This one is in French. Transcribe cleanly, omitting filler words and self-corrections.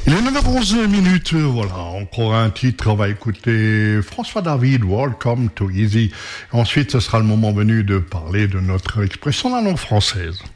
Il est 9h11 minutes, voilà, encore un titre, on va écouter François David, Welcome to Easy. Ensuite, ce sera le moment venu de parler de notre expression de la langue française.